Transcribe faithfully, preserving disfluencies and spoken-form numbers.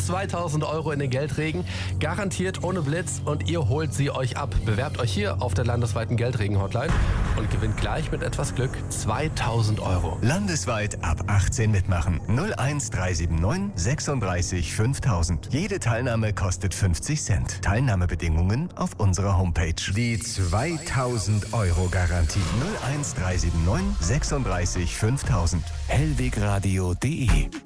zweitausend Euro in den Geldregen. Garantiert ohne Blitz und ihr holt sie euch ab. Bewerbt euch hier auf der landesweiten Geldregen-Hotline und gewinnt gleich mit etwas Glück zweitausend Euro. Landesweit ab achtzehn mitmachen. null eins drei sieben neun sechsunddreißig fünftausend. Jede Teilnahme kostet fünfzig Cent. Teilnahmebedingungen auf unserer Homepage. Die zweitausend Euro Garantie. null eins drei sieben neun sechsunddreißig fünftausend. hellwegradio punkt de